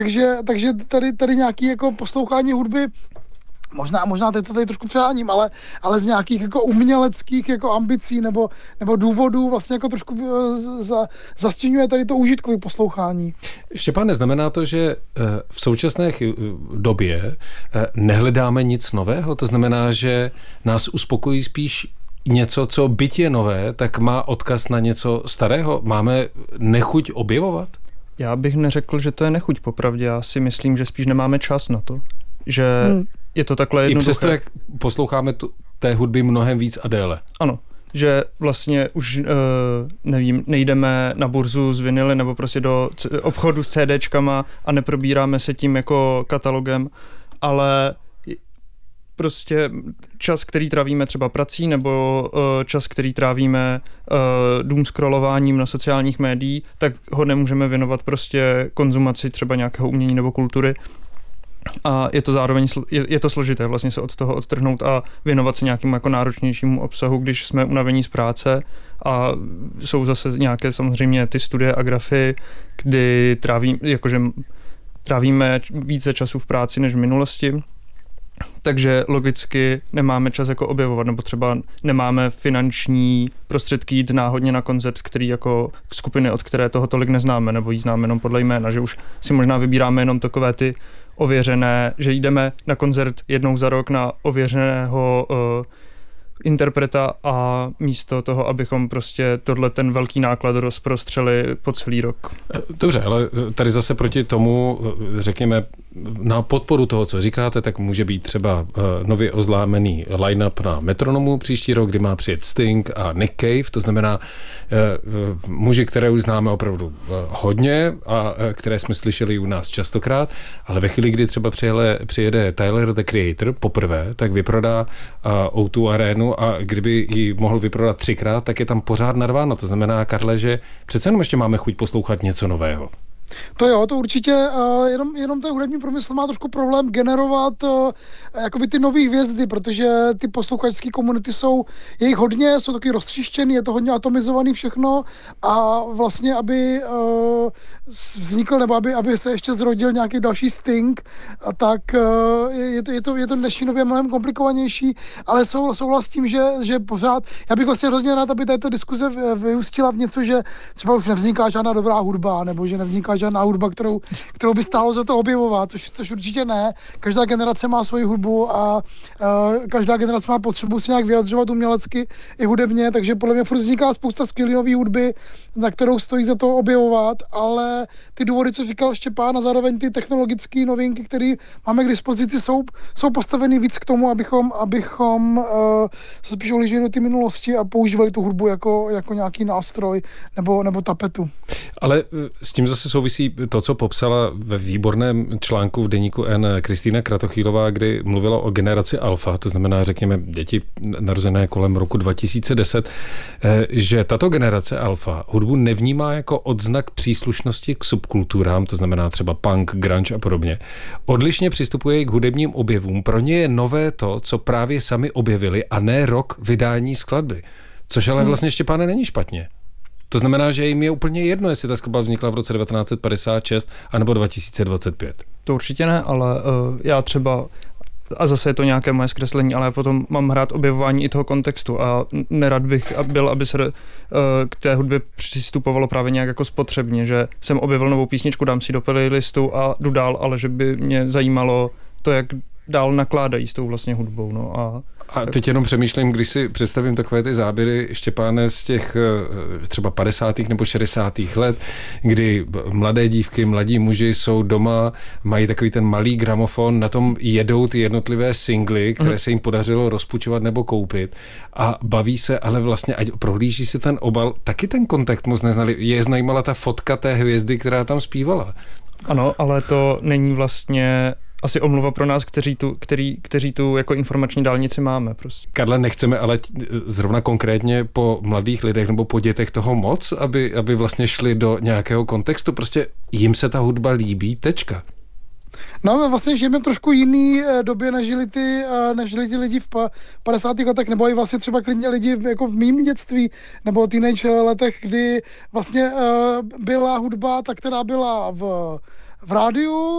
Takže tady nějaký jako poslouchání hudby, možná teď to tady trošku přeháním, ale z nějakých jako uměleckých jako ambicí nebo důvodů vlastně jako trošku zastěňuje tady to užitkové poslouchání. Štěpáne, znamená to, že v současné době nehledáme nic nového? To znamená, že nás uspokojí spíš něco, co byť je nové, tak má odkaz na něco starého? Máme nechuť objevovat? Já bych neřekl, že to je nechuť popravdě. Já si myslím, že spíš nemáme čas na to. Že je to takhle jednoduché. I přesto, jak posloucháme té hudby mnohem víc a déle. Ano, že vlastně už nejdeme na burzu z vinily nebo prostě do obchodu s CDčkama a neprobíráme se tím jako katalogem, ale prostě čas, který trávíme třeba prací, nebo čas, který trávíme doomscrollováním na sociálních médiích, tak ho nemůžeme věnovat prostě konzumaci třeba nějakého umění nebo kultury. A je to zároveň je to složité vlastně se od toho odtrhnout a věnovat se nějakému jako náročnějšímu obsahu, když jsme unavení z práce, a jsou zase nějaké samozřejmě ty studie a grafy, kdy trávíme více času v práci než v minulosti. Takže logicky nemáme čas jako objevovat, nebo třeba nemáme finanční prostředky jít náhodně na koncert, který jako skupiny, od které toho tolik neznáme, nebo jí známe jenom podle jména, že už si možná vybíráme jenom takové ty ověřené, že jdeme na koncert jednou za rok na ověřeného interpreta a místo toho, abychom prostě ten velký náklad rozprostřeli po celý rok. Dobře, ale tady zase proti tomu, řekněme, na podporu toho, co říkáte, tak může být třeba nově oznámený line-up na Metronomu příští rok, kdy má přijet Sting a Nick Cave, to znamená muži, které už známe opravdu hodně a které jsme slyšeli u nás častokrát, ale ve chvíli, kdy třeba přijede Tyler, the Creator poprvé, tak vyprodá O2 arénu, a kdyby ji mohl vyprodat 3krát, tak je tam pořád narváno. To znamená, Karle, že přece jenom ještě máme chuť poslouchat něco nového. To jo, to určitě, jenom ten hudební průmysl má trošku problém generovat jakoby ty nový hvězdy, protože ty posluchačské komunity je jich hodně, jsou taky roztříštěný, je to hodně atomizovaný všechno, a vlastně, aby vznikl, nebo aby se ještě zrodil nějaký další Sting, tak je to dnešní době mnohem komplikovanější, ale souhlas s tím, že pořád, já bych vlastně hrozně rád, aby tato diskuze vyústila v něco, že třeba už nevzniká žádná dobrá hudba, nebo že nevzniká žádná hudba, kterou by stálo za to objevovat, což určitě ne. Každá generace má svoji hudbu a každá generace má potřebu se nějak vyjadřovat umělecky i hudebně, takže podle mě furt vzniká spousta skvělé nové hudby, na kterou stojí za to objevovat, ale ty důvody, co říkal Štěpán, a zároveň ty technologické novinky, které máme k dispozici, jsou postaveny víc k tomu, abychom se spíš ohlíželi do ty minulosti a používali tu hudbu jako nějaký nástroj nebo tapetu. Ale s tím zase souvisí to, co popsala ve výborném článku v deníku N Kristýna Kratochvílová, kdy mluvila o generaci alfa, to znamená, řekněme, děti narozené kolem roku 2010, že tato generace alfa hudbu nevnímá jako odznak příslušnosti k subkulturám, to znamená třeba punk, grunge a podobně. Odlišně přistupuje k hudebním objevům. Pro ně je nové to, co právě sami objevili, a ne rok vydání skladby. Což ale vlastně, Štěpáne, není špatně. To znamená, že jim je úplně jedno, jestli ta skladba vznikla v roce 1956 anebo 2025. To určitě ne, ale já třeba, a zase je to nějaké moje zkreslení, ale já potom mám rád objevování i toho kontextu a nerad bych byl, aby se k té hudbě přistupovalo právě nějak jako spotřebně, že jsem objevil novou písničku, dám si do playlistu a jdu dál, ale že by mě zajímalo to, jak dál nakládají s tou vlastně hudbou. No a teď jenom přemýšlím, když si představím takové ty záběry, Štěpáne, z těch třeba 50. nebo 60. let, kdy mladé dívky, mladí muži jsou doma, mají takový ten malý gramofon, na tom jedou ty jednotlivé singly, které se jim podařilo rozpučovat nebo koupit, a baví se, ale vlastně, ať prohlíží si ten obal, taky ten kontakt moc neznali. Je zajímala ta fotka té hvězdy, která tam zpívala. Ano, ale to není vlastně asi omluva pro nás, kteří tu jako informační dálnici máme. Prostě. Karle, nechceme ale zrovna konkrétně po mladých lidech nebo po dětech toho moc, aby vlastně šli do nějakého kontextu. Prostě jim se ta hudba líbí, tečka. No, vlastně žijeme v trošku jiný době, než žili ty lidi v 50. letech, nebo i vlastně třeba klidně lidi jako v mým dětství, nebo teenage letech, kdy vlastně byla hudba, ta, která byla v rádiu